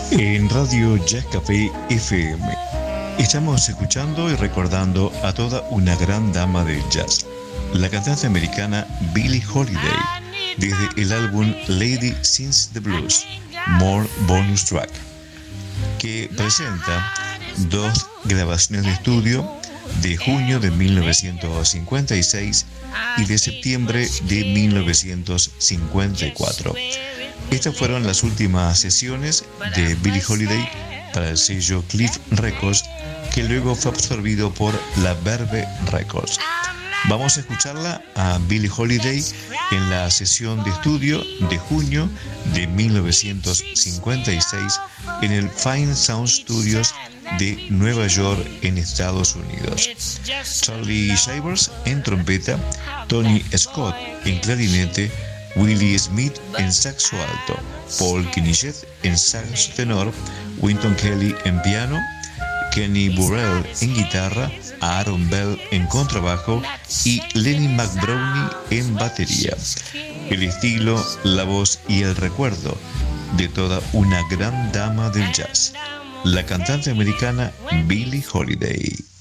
En Radio Jazz Café FM estamos escuchando y recordando a toda una gran dama del jazz, la cantante americana Billie Holiday, desde el álbum Lady Sings the Blues, More Bonus Track, que presenta dos grabaciones de estudio de junio de 1956 y de septiembre de 1954. Estas fueron las últimas sesiones de Billie Holiday para el sello Cliff Records, que luego fue absorbido por la Verve Records. Vamos a escucharla a Billie Holiday en la sesión de estudio de junio de 1956 en el Fine Sound Studios de Nueva York, en Estados Unidos. Charlie Shivers en trompeta, Tony Scott en clarinete, Willie Smith en saxo alto, Paul Kniset en saxo tenor, Wynton Kelly en piano, Kenny Burrell en guitarra, Aaron Bell en contrabajo y Lenny McBrownie en batería. El estilo, la voz y el recuerdo de toda una gran dama del jazz, la cantante americana Billie Holiday.